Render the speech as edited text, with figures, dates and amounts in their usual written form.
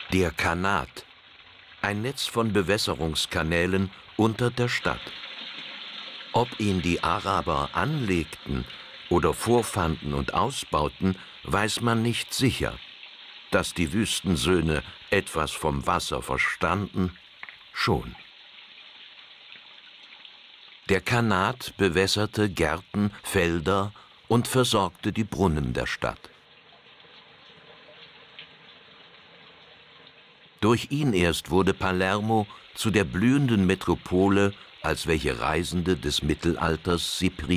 Der Kanat, ein Netz von Bewässerungskanälen unter der Stadt. Ob ihn die Araber anlegten oder vorfanden und ausbauten, weiß man nicht sicher. Dass die Wüstensöhne etwas vom Wasser verstanden, schon. Der Kanat bewässerte Gärten, Felder und versorgte die Brunnen der Stadt. Durch ihn erst wurde Palermo zu der blühenden Metropole, als welche Reisende des Mittelalters sie priesen.